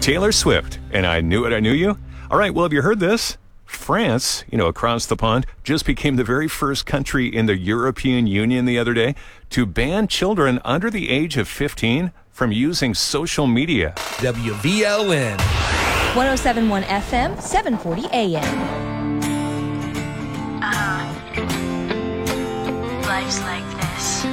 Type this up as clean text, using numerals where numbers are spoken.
Taylor Swift, and I Knew It, I Knew You. All right, well, have you heard this? France, across the pond, just became the very first country in the European Union the other day to ban children under the age of 15 from using social media. WVLN. 107.1 FM, 740 AM. Life's like